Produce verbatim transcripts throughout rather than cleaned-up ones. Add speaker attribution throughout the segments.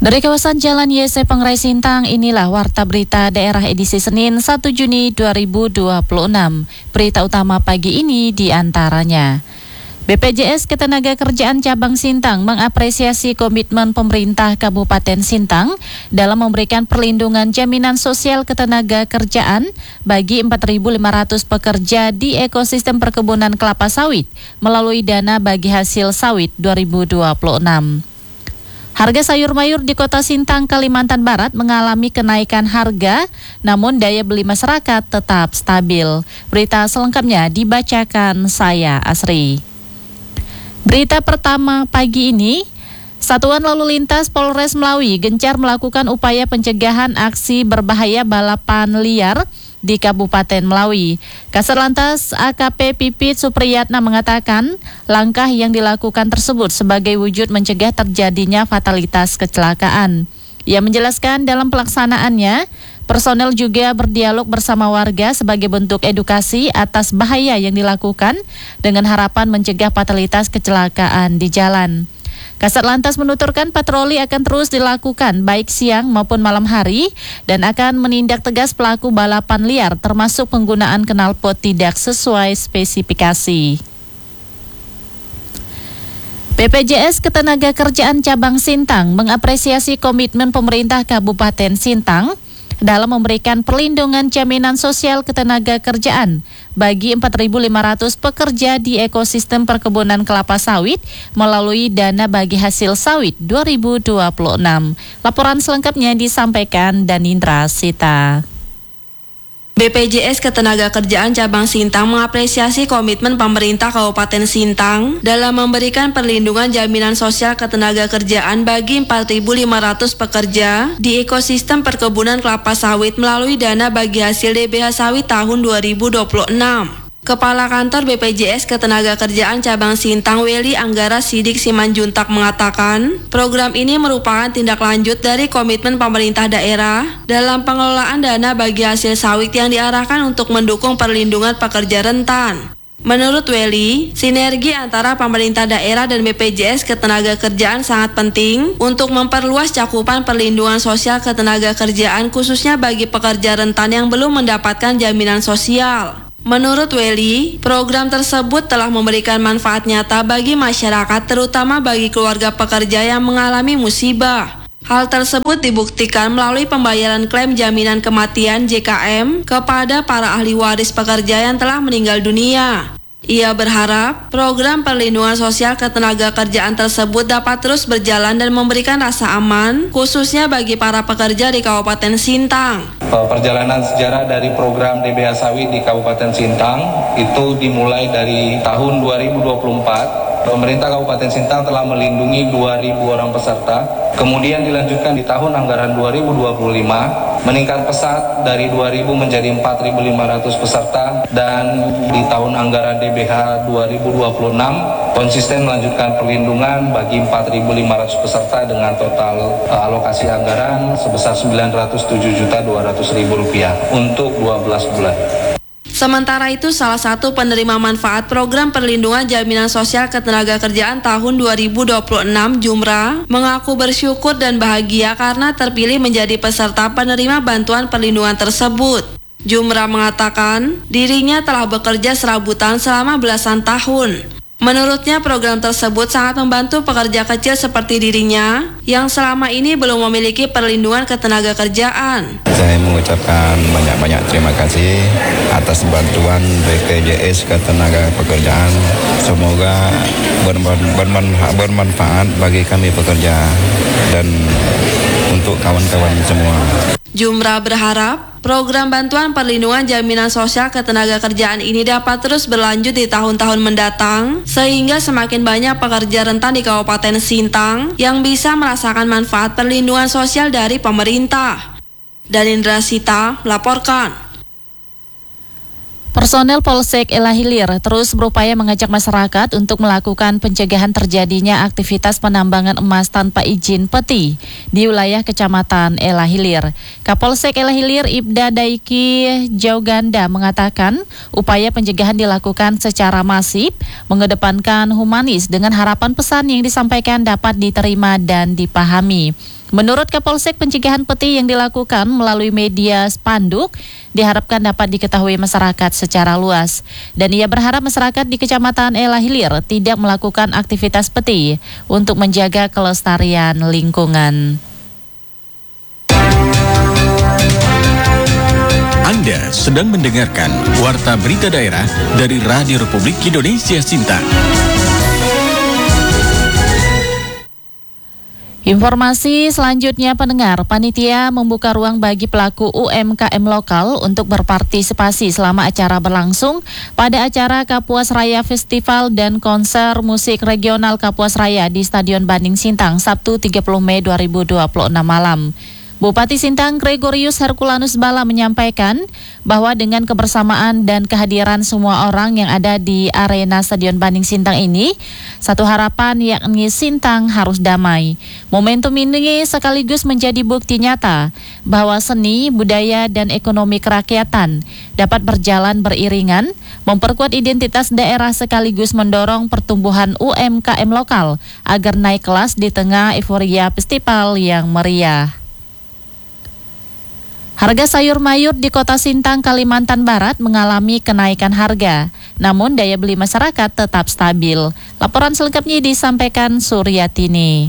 Speaker 1: Dari kawasan Jalan Y C Pengrai Sintang, inilah Warta Berita Daerah edisi Senin satu Juni dua ribu dua puluh enam. Berita utama pagi ini diantaranya. B P J S Ketenagakerjaan Cabang Sintang mengapresiasi komitmen pemerintah Kabupaten Sintang dalam memberikan perlindungan jaminan sosial ketenagakerjaan bagi empat ribu lima ratus pekerja di ekosistem perkebunan kelapa sawit melalui dana bagi hasil sawit dua ribu dua puluh enam. Harga sayur mayur di Kota Sintang, Kalimantan Barat mengalami kenaikan harga, namun daya beli masyarakat tetap stabil. Berita selengkapnya dibacakan saya, Asri. Berita pertama pagi ini, Satuan Lalu Lintas Polres Melawi gencar melakukan upaya pencegahan aksi berbahaya balapan liar di Kabupaten Melawi. Kasat Lantas A K P Pipit Supriyatna mengatakan langkah yang dilakukan tersebut sebagai wujud mencegah terjadinya fatalitas kecelakaan. Ia menjelaskan dalam pelaksanaannya, personel juga berdialog bersama warga sebagai bentuk edukasi atas bahaya yang dilakukan dengan harapan mencegah fatalitas kecelakaan di jalan. Kasat Lantas menuturkan patroli akan terus dilakukan baik siang maupun malam hari dan akan menindak tegas pelaku balapan liar termasuk penggunaan knalpot tidak sesuai spesifikasi. B P J S Ketenagakerjaan Cabang Sintang mengapresiasi komitmen pemerintah Kabupaten Sintang dalam memberikan perlindungan jaminan sosial ketenagakerjaan bagi empat ribu lima ratus pekerja di ekosistem perkebunan kelapa sawit melalui dana bagi hasil sawit dua ribu dua puluh enam. Laporan selengkapnya disampaikan Danindra Sita.
Speaker 2: B P J S Ketenagakerjaan Cabang Sintang mengapresiasi komitmen pemerintah Kabupaten Sintang dalam memberikan perlindungan jaminan sosial ketenagakerjaan bagi empat ribu lima ratus pekerja di ekosistem perkebunan kelapa sawit melalui dana bagi hasil D B H sawit tahun dua ribu dua puluh enam. Kepala Kantor B P J S Ketenagakerjaan Cabang Sintang Weli Anggara Sidik Simanjuntak mengatakan, program ini merupakan tindak lanjut dari komitmen pemerintah daerah dalam pengelolaan dana bagi hasil sawit yang diarahkan untuk mendukung perlindungan pekerja rentan. Menurut Weli, sinergi antara pemerintah daerah dan B P J S Ketenagakerjaan sangat penting untuk memperluas cakupan perlindungan sosial ketenagakerjaan khususnya bagi pekerja rentan yang belum mendapatkan jaminan sosial. Menurut Weli, program tersebut telah memberikan manfaat nyata bagi masyarakat terutama bagi keluarga pekerja yang mengalami musibah. Hal tersebut dibuktikan melalui pembayaran klaim jaminan kematian J K M kepada para ahli waris pekerja yang telah meninggal dunia. Ia berharap program perlindungan sosial ketenagakerjaan tersebut dapat terus berjalan dan memberikan rasa aman, khususnya bagi para pekerja di Kabupaten Sintang.
Speaker 3: Perjalanan sejarah dari program D B H sawit di Kabupaten Sintang itu dimulai dari tahun dua ribu dua puluh empat. Pemerintah Kabupaten Sintang telah melindungi dua ribu orang peserta. Kemudian dilanjutkan di tahun anggaran dua ribu dua puluh lima, meningkat pesat dari dua ribu menjadi empat ribu lima ratus peserta, dan di tahun anggaran D B H dua ribu dua puluh enam konsisten melanjutkan perlindungan bagi empat ribu lima ratus peserta dengan total uh, alokasi anggaran sebesar sembilan ratus tujuh juta dua ratus ribu rupiah untuk dua belas bulan.
Speaker 2: Sementara itu, salah satu penerima manfaat program perlindungan jaminan sosial ketenagakerjaan tahun dua ribu dua puluh enam, Jumra, mengaku bersyukur dan bahagia karena terpilih menjadi peserta penerima bantuan perlindungan tersebut. Jumra mengatakan dirinya telah bekerja serabutan selama belasan tahun. Menurutnya program tersebut sangat membantu pekerja kecil seperti dirinya yang selama ini belum memiliki perlindungan ketenagakerjaan.
Speaker 4: Saya mengucapkan banyak-banyak terima kasih atas bantuan B P J S Ketenagakerjaan. Semoga bermanfaat bagi kami pekerja dan untuk kawan-kawan semua.
Speaker 2: Jumra berharap program bantuan perlindungan jaminan sosial ketenagakerjaan ini dapat terus berlanjut di tahun-tahun mendatang sehingga semakin banyak pekerja rentan di Kabupaten Sintang yang bisa merasakan manfaat perlindungan sosial dari pemerintah. Danindra Sita melaporkan.
Speaker 1: Personel Polsek Ela Hilir terus berupaya mengajak masyarakat untuk melakukan pencegahan terjadinya aktivitas penambangan emas tanpa izin peti di wilayah Kecamatan Ela Hilir. Kapolsek Ela Hilir Ibda Daiki Jauganda mengatakan upaya pencegahan dilakukan secara masif, mengedepankan humanis dengan harapan pesan yang disampaikan dapat diterima dan dipahami. Menurut Kapolsek, pencegahan peti yang dilakukan melalui media spanduk diharapkan dapat diketahui masyarakat secara luas. Dan ia berharap masyarakat di Kecamatan Ela Hilir tidak melakukan aktivitas peti untuk menjaga kelestarian lingkungan.
Speaker 5: Anda sedang mendengarkan Warta Berita Daerah dari Radio Republik Indonesia Sintang.
Speaker 1: Informasi selanjutnya, pendengar, panitia membuka ruang bagi pelaku U M K M lokal untuk berpartisipasi selama acara berlangsung pada acara Kapuas Raya Festival dan Konser Musik Regional Kapuas Raya di Stadion Banding Sintang Sabtu tiga puluh Mei dua ribu dua puluh enam malam. Bupati Sintang Gregorius Herculanus Bala menyampaikan bahwa dengan kebersamaan dan kehadiran semua orang yang ada di arena Stadion Banding Sintang ini, satu harapan yakni Sintang harus damai. Momentum ini sekaligus menjadi bukti nyata bahwa seni, budaya, dan ekonomi kerakyatan dapat berjalan beriringan, memperkuat identitas daerah sekaligus mendorong pertumbuhan U M K M lokal agar naik kelas di tengah euforia festival yang meriah. Harga sayur mayur di Kota Sintang, Kalimantan Barat mengalami kenaikan harga, namun daya beli masyarakat tetap stabil. Laporan selengkapnya disampaikan Suryatini.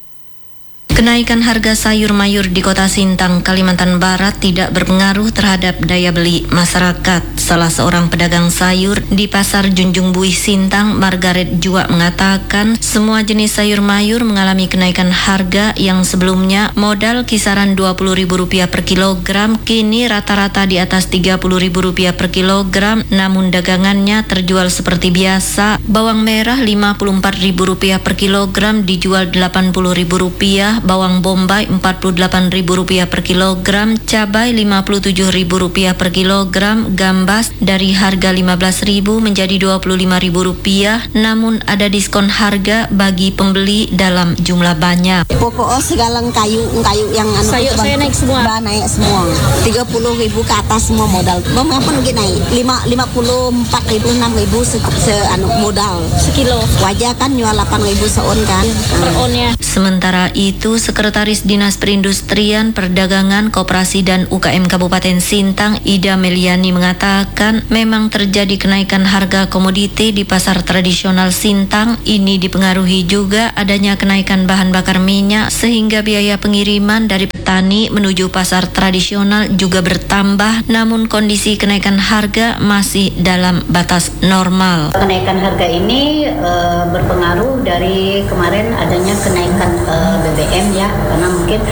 Speaker 6: Kenaikan harga sayur mayur di Kota Sintang, Kalimantan Barat tidak berpengaruh terhadap daya beli masyarakat. Salah seorang pedagang sayur di Pasar Junjung Buih Sintang, Margaret Jua, mengatakan semua jenis sayur mayur mengalami kenaikan harga yang sebelumnya modal kisaran dua puluh ribu rupiah per kilogram, kini rata-rata di atas tiga puluh ribu rupiah per kilogram, namun dagangannya terjual seperti biasa. Bawang merah lima puluh empat ribu rupiah per kilogram dijual delapan puluh ribu rupiah, bawang bombay empat puluh delapan ribu rupiah per kilogram, cabai lima puluh tujuh ribu rupiah per kilogram, gambas dari harga lima belas ribu menjadi dua puluh lima ribu rupiah, namun ada diskon harga bagi pembeli dalam jumlah banyak.
Speaker 7: Pokoknya segala kayu kayu yang anu
Speaker 8: sayur saya naik semua.
Speaker 7: Bah, naik semua. tiga puluh ribu ke atas semua modal. Bawang pun lagi naik. lima puluh empat ribu enam ribu se, se anu modal.
Speaker 8: Sekilo.
Speaker 7: Wajah kan jual delapan ribu seon kan.
Speaker 8: Per onnya.
Speaker 6: Sementara itu, Sekretaris Dinas Perindustrian, Perdagangan, Koperasi dan U K M Kabupaten Sintang, Ida Meliani, mengatakan memang terjadi kenaikan harga komoditi di pasar tradisional Sintang. Ini dipengaruhi juga adanya kenaikan bahan bakar minyak sehingga biaya pengiriman dari petani menuju pasar tradisional juga bertambah, namun kondisi kenaikan harga masih dalam batas normal.
Speaker 8: Kenaikan harga ini e, berpengaruh dari kemarin adanya kenaikan e, B B M ya, karena mungkin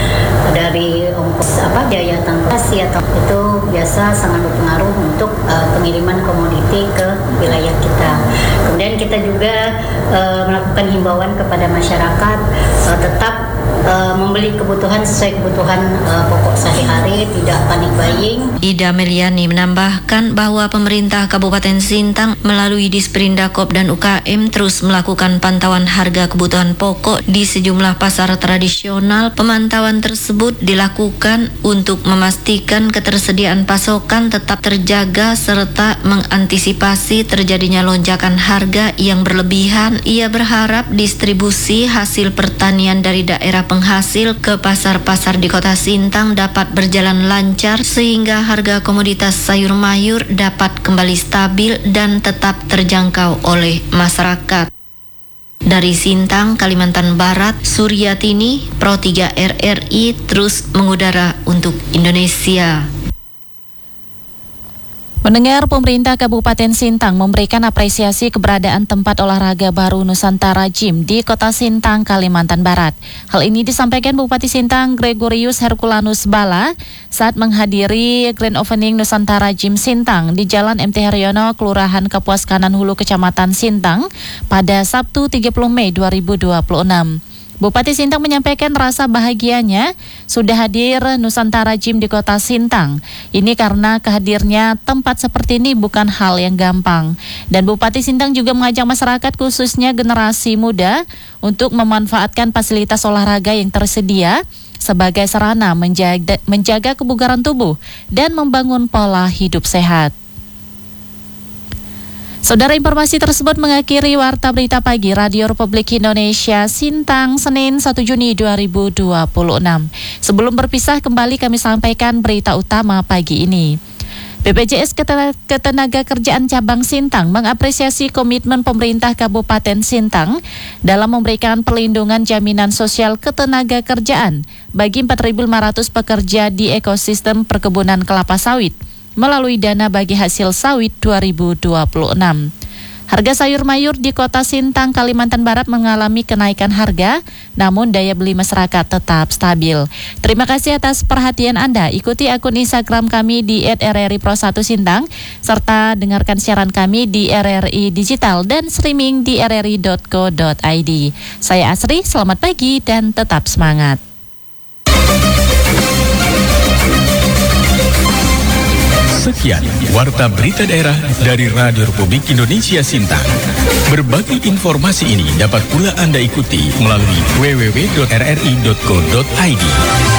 Speaker 8: dari ongkos apa biaya transportasi atau itu biasa sangat berpengaruh untuk e, pengiriman komoditi ke wilayah kita. Kemudian kita juga e, melakukan himbauan kepada masyarakat e, tetap Uh, membeli kebutuhan sesuai kebutuhan uh, pokok sehari-hari, tidak panik buying.
Speaker 6: Ida Meliani menambahkan bahwa pemerintah Kabupaten Sintang melalui Disperindakop dan U K M terus melakukan pantauan harga kebutuhan pokok di sejumlah pasar tradisional. Pemantauan tersebut dilakukan untuk memastikan ketersediaan pasokan tetap terjaga serta mengantisipasi terjadinya lonjakan harga yang berlebihan. Ia berharap distribusi hasil pertanian dari daerah penghasil ke pasar-pasar di Kota Sintang dapat berjalan lancar sehingga harga komoditas sayur mayur dapat kembali stabil dan tetap terjangkau oleh masyarakat. Dari Sintang, Kalimantan Barat, Suryatini, Pro tiga R R I terus mengudara untuk Indonesia.
Speaker 1: Pendengar, pemerintah Kabupaten Sintang memberikan apresiasi keberadaan tempat olahraga baru Nusantara Gym di Kota Sintang, Kalimantan Barat. Hal ini disampaikan Bupati Sintang Gregorius Herculanus Bala saat menghadiri Grand Opening Nusantara Gym Sintang di Jalan M T Haryono, Kelurahan Kapuas Kanan Hulu, Kecamatan Sintang pada Sabtu tiga puluh Mei dua ribu dua puluh enam. Bupati Sintang menyampaikan rasa bahagianya sudah hadir Nusantara Gym di Kota Sintang. Ini karena kehadirnya tempat seperti ini bukan hal yang gampang. Dan Bupati Sintang juga mengajak masyarakat khususnya generasi muda untuk memanfaatkan fasilitas olahraga yang tersedia sebagai sarana menjaga, menjaga kebugaran tubuh dan membangun pola hidup sehat. Saudara, informasi tersebut mengakhiri Warta Berita Pagi Radio Republik Indonesia Sintang Senin satu Juni dua ribu dua puluh enam. Sebelum berpisah, kembali kami sampaikan berita utama pagi ini. B P J S Ketenagakerjaan Cabang Sintang mengapresiasi komitmen pemerintah Kabupaten Sintang dalam memberikan perlindungan jaminan sosial ketenagakerjaan bagi empat ribu lima ratus pekerja di ekosistem perkebunan kelapa sawit melalui dana bagi hasil sawit dua ribu dua puluh enam. Harga sayur mayur di Kota Sintang, Kalimantan Barat mengalami kenaikan harga, namun daya beli masyarakat tetap stabil. Terima kasih atas perhatian Anda. Ikuti akun Instagram kami di et r r i pro satu Sintang, serta dengarkan siaran kami di R R I Digital dan streaming di r r i dot co dot i d. Saya Asri, selamat pagi dan tetap semangat.
Speaker 5: Sekian Warta Berita Daerah dari Radio Republik Indonesia Sintang. Berbagai informasi ini dapat pula Anda ikuti melalui w w w dot r r i dot co dot i d.